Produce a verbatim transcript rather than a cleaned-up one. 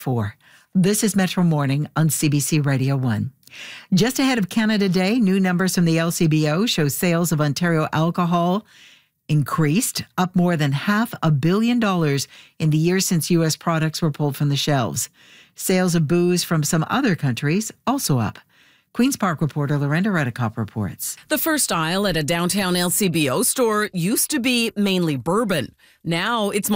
Four. This is Metro Morning on C B C Radio one. Just ahead of Canada Day, new numbers from the L C B O show sales of Ontario alcohol increased, up more than half a billion dollars in the year since U S products were pulled from the shelves. Sales of booze from some other countries also up. Queen's Park reporter Lorenda Redekop reports. The first aisle at a downtown L C B O store used to be mainly bourbon. Now it's